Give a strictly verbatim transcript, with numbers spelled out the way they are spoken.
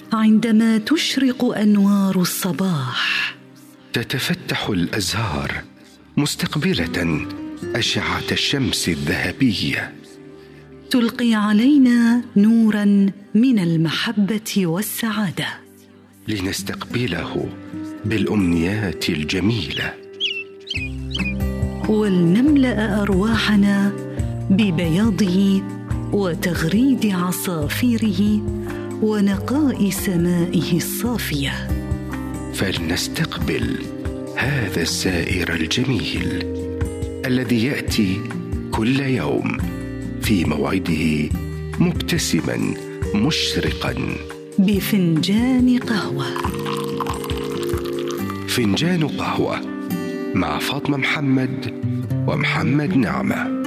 عندما تشرق أنوار الصباح تتفتح الأزهار مستقبلة أشعة الشمس الذهبية، تلقي علينا نوراً من المحبة والسعادة، لنستقبله بالأمنيات الجميلة، ولنملأ أرواحنا ببياضه وتغريد عصافيره ونقاء سمائه الصافية. فلنستقبل هذا السائر الجميل الذي يأتي كل يوم في موعده مبتسما مشرقا بفنجان قهوة. فنجان قهوة مع فاطمة محمد ومحمد نعمة.